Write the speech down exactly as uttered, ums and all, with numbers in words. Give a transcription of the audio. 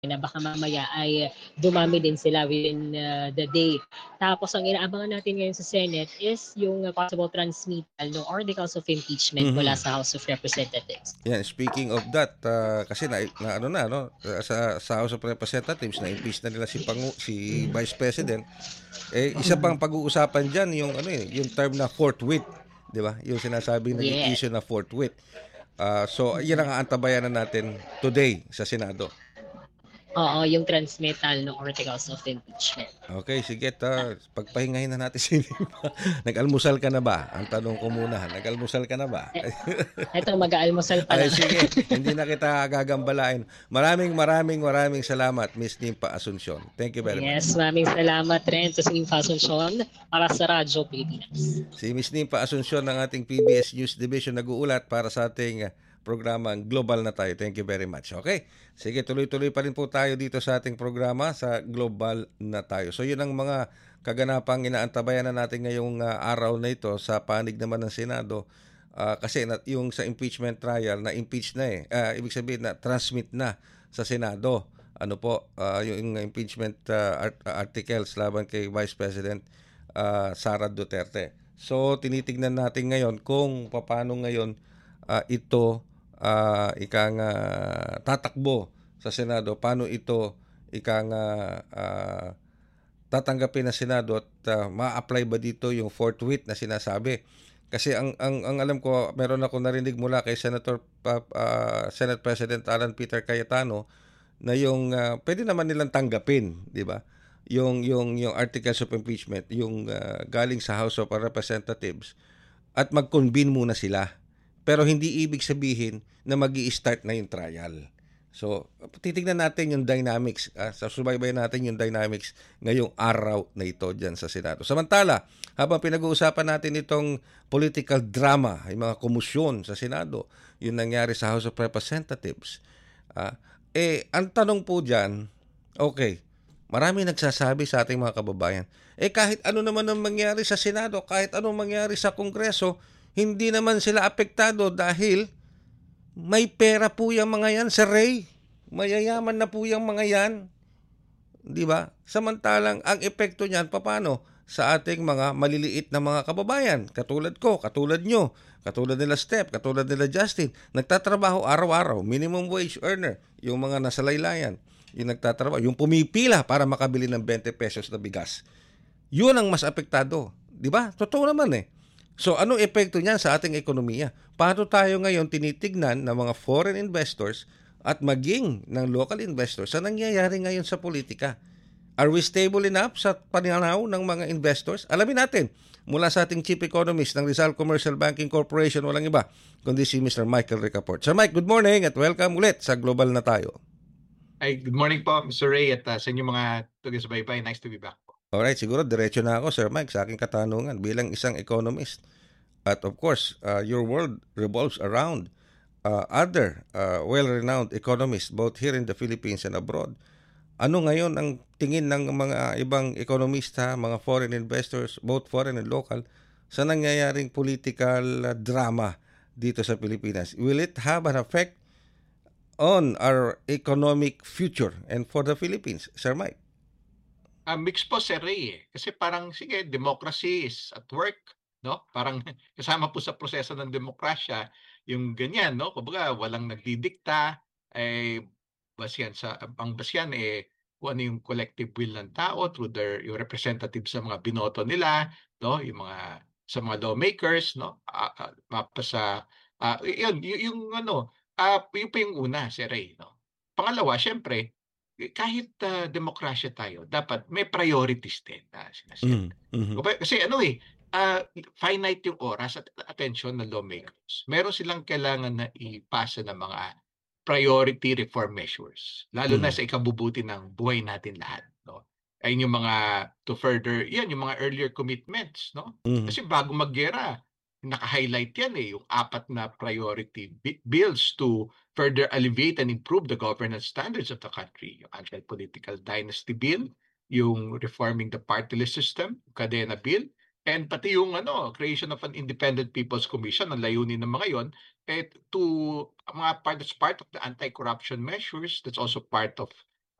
na baka mamaya ay dumami din sila within, uh, the day. Tapos ang inaabangan natin ngayon sa Senate is yung possible transmittal ng articles of impeachment mula Mhm. sa House of Representatives. Yan, speaking of that, ah, kasi na na ano na 'no, ah, sa sa House of Representatives na-impeach na nila si pangu si Vice President. Eh, isa pang pag-uusapan diyan yung ano, eh, yung term na forthwith, 'di ba? Yung sinasabing naging Yes. issue na forthwith. Ah, so yan ang aantabayanan natin today sa Senado. Oo, yung transmittal ng articles of impeachment. Okay, sige ta pagpahingahin na natin si Limpa. Nag-almusal ka na ba? Ang tanong ko muna, nag-almusal ka na ba? Eh, eto mag-aalmusal pa Ay lang. sige, hindi na kita gagambalain. Maraming maraming maraming salamat, Miss Nimpa Asuncion. Thank you very much. Yes, maraming salamat rin sa Sim Asuncion para sa Radyo Pilipinas. Si Miss Nimpa Asuncion ng ating P B S News Division nag-uulat para sa ating ah, programang Global na tayo. Thank you very much. Okay? Sige, tuloy-tuloy pa rin po tayo dito sa ating programa sa Global na tayo. So yun ang mga kaganapang inaantabayan na natin ngayong ah, araw na ito sa panig naman ng Senado. Ah, kasi na, yung sa impeachment trial na impeach na eh. Ah, ibig sabihin na transmit na sa Senado. Ano po, ah, yung impeachment ah, art- articles laban kay Vice President ah, Sara Duterte. So tinitingnan natin ngayon kung paano ngayon ah, ito ah, ika nga tatakbo sa Senado, paano ito ika nga ah, tatanggapin ng Senado at ah, ma-apply ba dito yung forthwith na sinasabi. Kasi ang ang ang alam ko, meron ako narinig mula kay Senator pa- ah, Senate President Alan Peter Cayetano na yung ah, pwede naman nilang tanggapin, 'di ba? Yung yung yung articles of impeachment, yung ah, galing sa House of Representatives at mag-convene muna sila. Pero hindi ibig sabihin na magi-start na yung trial. So, titingnan natin yung dynamics, ah, sa subaybay natin yung dynamics ngayong araw na ito dyan sa Senado. Samantala, habang pinag-uusapan natin itong political drama, yung mga komusyon sa Senado, yung nangyari sa House of Representatives, ah, eh, ang tanong po dyan, okay, marami nagsasabi sa ating mga kababayan, eh kahit ano naman ang mangyari sa Senado, kahit anong mangyari sa Kongreso, hindi naman sila apektado dahil may pera po yung mga yan, Sir Ray. Mayayaman na po yung mga yan. Di ba? Samantalang ang epekto niyan, paano? Sa ating mga maliliit na mga kababayan. Katulad ko, katulad nyo, katulad nila Step, katulad nila Justin. Nagtatrabaho araw-araw, minimum wage earner. Yung mga nasa laylayan, yung nagtatrabaho, yung pumipila para makabili ng twenty pesos na bigas. Yun ang mas apektado. Di ba? Totoo naman eh. So, anong epekto niyan sa ating ekonomiya? Paano tayo ngayon tinitignan ng mga foreign investors at maging ng local investors sa nangyayari ngayon sa politika? Are we stable enough sa pananaw ng mga investors? Alamin natin mula sa ating Chief Economist ng Rizal Commercial Banking Corporation, walang iba, kundi si Mister Michael Ricaport. Sir Mike, good morning at welcome ulit sa Global na tayo. Ay, good morning po, Mister Ray, at uh, sa inyong mga taga-subaybay. Nice to be back po. Alright, siguro diretso na ako, Sir Mike, sa aking katanungan bilang isang economist. At of course, uh, your world revolves around uh, other uh, well-renowned economists both here in the Philippines and abroad. Ano ngayon ang tingin ng mga ibang ekonomista, mga foreign investors, both foreign and local, sa nangyayaring political uh, drama dito sa Pilipinas? Will it have an effect on our economic future and for the Philippines, Sir Mike? Uh, mix po, Sir Ray. Eh. Kasi parang, sige, democracy is at work. No? Parang kasama po sa proseso ng demokrasya yung ganyan. No? Kumbaga, walang nagdidikta. Eh, basyan sa, ang basyan eh, kung ano yung collective will ng tao through their yung representatives sa mga binoto nila, no? Yung mga sa mga lawmakers, no? Uh, uh, mapa sa uh, yun, yung, yung ano, uh, yung pa yung una, Sir Ray, no? Pangalawa, syempre, kahit uh, demokrasya tayo, dapat may priorities din na sinaset. Mm-hmm. Kasi ano eh, uh, finite yung oras at attention ng lawmakers. Meron silang kailangan na ipasa ng mga priority reform measures, lalo mm-hmm. na sa ikabubuti ng buhay natin lahat. No? Ayun yung mga to further, yan yung mga earlier commitments. No? Mm-hmm. Kasi bago maggera, naka-highlight yan eh, yung apat na priority bills to further alleviate and improve the governance standards of the country. Yung anti-political dynasty bill, yung reforming the party list system, Cadena bill, and pati yung ano, creation of an independent people's commission, ang layunin ng mga yon, eh, to mga part, that's part of the anti-corruption measures, that's also part of